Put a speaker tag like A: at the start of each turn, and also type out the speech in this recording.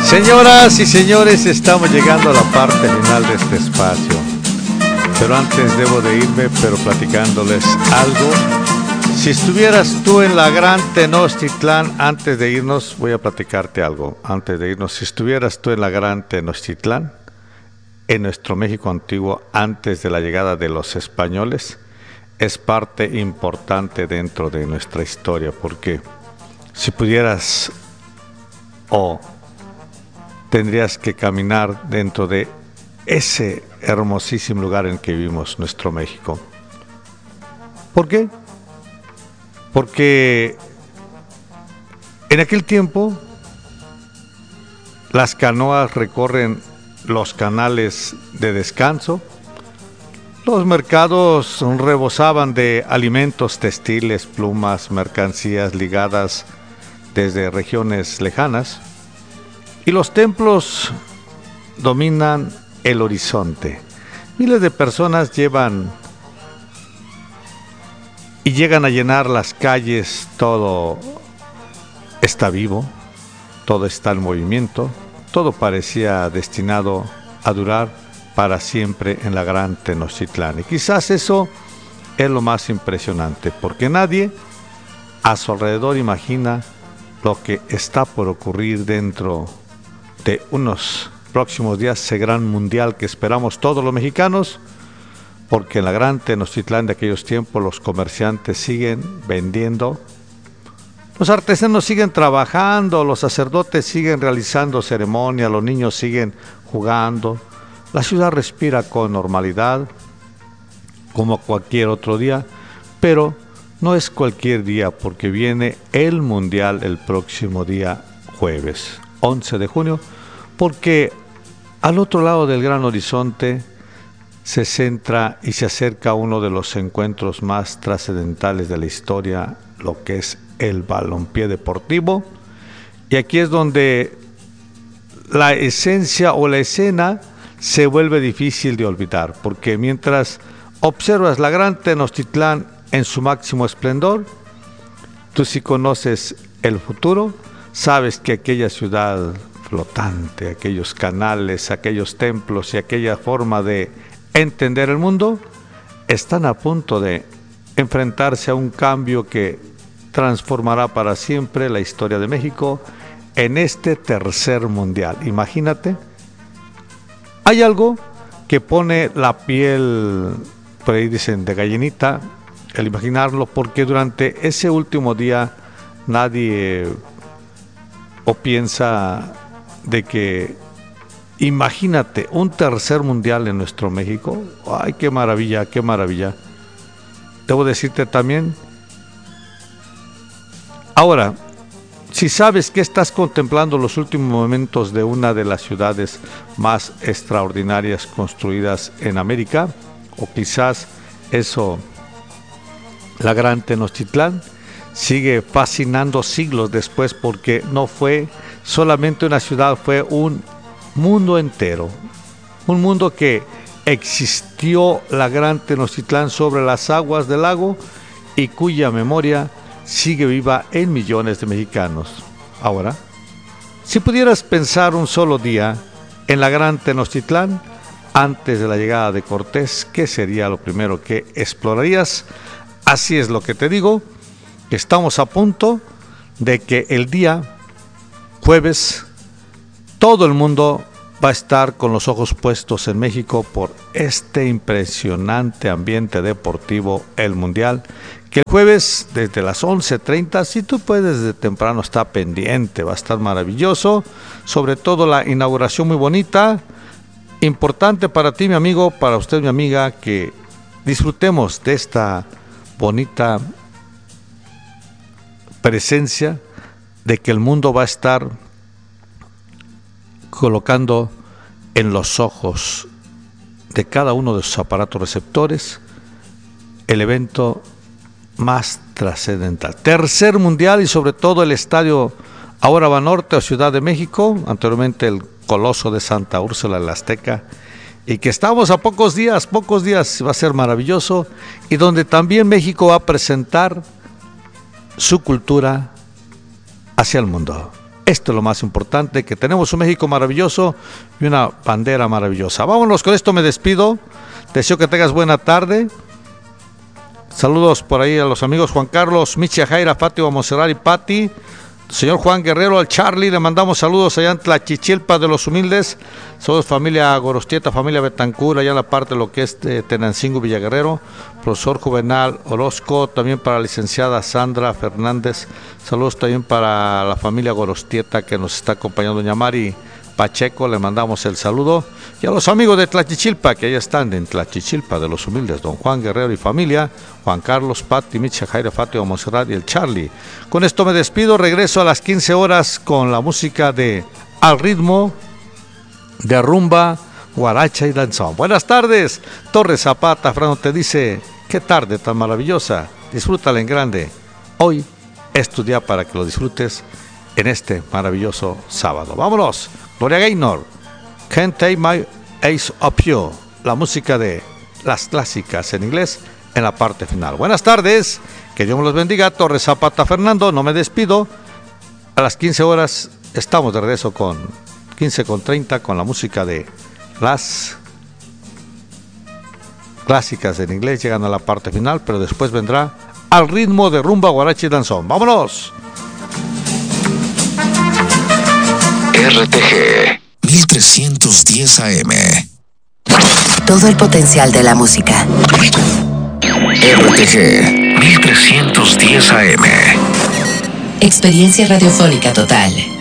A: Señoras y señores, estamos llegando a la parte final de este espacio. Pero antes debo de irme, pero platicándoles algo. Si estuvieras tú en la gran Tenochtitlán, antes de irnos, voy a platicarte algo. Antes de irnos, si estuvieras tú en la gran Tenochtitlán, en nuestro México antiguo, antes de la llegada de los españoles, es parte importante dentro de nuestra historia, porque si pudieras tendrías que caminar dentro de ese hermosísimo lugar en que vivimos, nuestro México. ¿Por qué? Porque en aquel tiempo las canoas recorren los canales de descanso, los mercados rebosaban de alimentos, textiles, plumas, mercancías ligadas desde regiones lejanas, y los templos dominan el horizonte. Miles de personas llegan a llenar las calles, todo está vivo, todo está en movimiento, todo parecía destinado a durar para siempre en la gran Tenochtitlán. Y quizás eso es lo más impresionante, porque nadie a su alrededor imagina lo que está por ocurrir dentro de unos próximos días, ese gran mundial que esperamos todos los mexicanos, porque en la gran Tenochtitlán de aquellos tiempos los comerciantes siguen vendiendo, los artesanos siguen trabajando, los sacerdotes siguen realizando ceremonias, los niños siguen jugando, la ciudad respira con normalidad como cualquier otro día, pero no es cualquier día, porque viene el mundial el próximo día jueves 11 de junio, porque al otro lado del gran horizonte se centra y se acerca uno de los encuentros más trascendentales de la historia, lo que es el balompié deportivo. Y aquí es donde la esencia o la escena se vuelve difícil de olvidar, porque mientras observas la gran Tenochtitlán en su máximo esplendor, tú sí conoces el futuro, sabes que aquella ciudad flotante, aquellos canales, aquellos templos y aquella forma de entender el mundo están a punto de enfrentarse a un cambio que transformará para siempre la historia de México en este tercer mundial. Imagínate, hay algo que pone la piel, por ahí dicen, de gallinita, el imaginarlo, porque durante ese último día nadie piensa de que, imagínate, un tercer mundial en nuestro México. ¡Ay, qué maravilla, qué maravilla! Debo decirte también, ahora, si sabes que estás contemplando los últimos momentos de una de las ciudades más extraordinarias construidas en América, o quizás eso, la gran Tenochtitlán, sigue fascinando siglos después, porque no fue solamente una ciudad, fue un mundo entero, un mundo que existió la gran Tenochtitlán sobre las aguas del lago y cuya memoria sigue viva en millones de mexicanos. Ahora, si pudieras pensar un solo día en la gran Tenochtitlán antes de la llegada de Cortés, ¿qué sería lo primero que explorarías? Así es lo que te digo, que estamos a punto de que el día jueves todo el mundo va a estar con los ojos puestos en México por este impresionante ambiente deportivo, el Mundial, que el jueves desde las 11:30, si tú puedes desde temprano, está pendiente, va a estar maravilloso, sobre todo la inauguración muy bonita, importante para ti, mi amigo, para usted, mi amiga, que disfrutemos de esta bonita presencia de que el mundo va a estar colocando en los ojos de cada uno de sus aparatos receptores el evento más trascendental. Tercer mundial, y sobre todo el estadio ahora Banorte o Ciudad de México, anteriormente el Coloso de Santa Úrsula, el Azteca, y que estamos a pocos días, va a ser maravilloso, y donde también México va a presentar su cultura hacia el mundo. Esto es lo más importante, que tenemos un México maravilloso y una bandera maravillosa. Vámonos, con esto me despido. Deseo que tengas buena tarde. Saludos por ahí a los amigos Juan Carlos, Micha, Jaira, Fátima, Monserrat y Pati. Señor Juan Guerrero, al Charlie, le mandamos saludos allá en Tlachichilpa de los Humildes. Saludos familia Gorostieta, familia Betancur, allá en la parte de lo que es de Tenancingo, Villaguerrero. Profesor Juvenal Orozco, también para la licenciada Sandra Fernández. Saludos también para la familia Gorostieta que nos está acompañando, doña Mari Pacheco, le mandamos el saludo. Y a los amigos de Tlachichilpa, que allá están en Tlachichilpa de los Humildes, don Juan Guerrero y familia, Juan Carlos, Pati, Micha, Jaira, Fátima, Monserrat y el Charlie. Con esto me despido, regreso a las 15 horas con la música de Al Ritmo de Rumba, Guaracha y Danzón. Buenas tardes, Torres Zapata, Fernando te dice, qué tarde tan maravillosa, disfrútala en grande. Hoy es tu día para que lo disfrutes en este maravilloso sábado. Vámonos, Gloria Gaynor, Can't Take My Eyes Off You, la música de las clásicas en inglés en la parte final. Buenas tardes, que Dios me los bendiga. Torres Zapata Fernando, no me despido. A las 15 horas estamos de regreso con 15:30 con la música de las clásicas en inglés. Llegan a la parte final, pero después vendrá Al Ritmo de Rumba, Guaracha y Danzón. ¡Vámonos!
B: RTG 1310 AM.
C: Todo el potencial de la música.
B: RTG 1310 AM.
C: Experiencia radiofónica total.